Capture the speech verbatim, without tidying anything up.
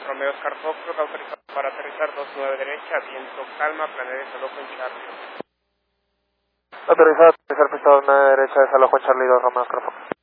Romeo Oscar Foxtrot, autorizado para aterrizar dos nueve derecha, viento calma, planea desalojo en Charlie. Autorizado a aterrizar pista dos nueve derecha, desalojo en Charlie dos, Romeo Oscar Foxtrot.